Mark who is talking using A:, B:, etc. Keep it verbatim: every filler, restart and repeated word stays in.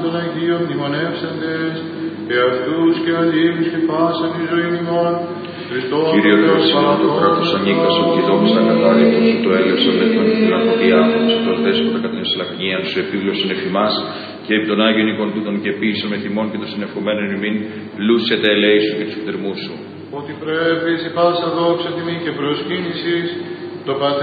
A: των Αγίων μνημονεύσαντες, και αυτούς και αλλήλους και πάσαν η ζωή ημών, Χριστόν
B: Κύριε Θεός, το κράτος ανήκασον και δόξα κατάρρητος σου, το έλευσον με τον φιλανθρωπία άνθρωπος, αυτός δέσποτα κατά την συλλαγνία σου, επίβλωσον εφ' ημάς, και επί των Άγιων οικών τούτων και επίσης με θυμών και των συνευχομένων ημίν, λούσεται ελέη σου και τους πτερμού σου.
A: Ότι πρέπει η πάσα δόξα τιμή και προσκύνησης, το Πατρί